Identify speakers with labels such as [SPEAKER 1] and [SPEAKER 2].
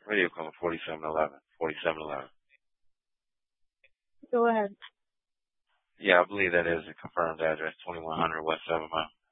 [SPEAKER 1] Radio call 4711. 4711.
[SPEAKER 2] Go ahead.
[SPEAKER 1] Yeah, I believe that is a confirmed address, 2100 West 7 Mile.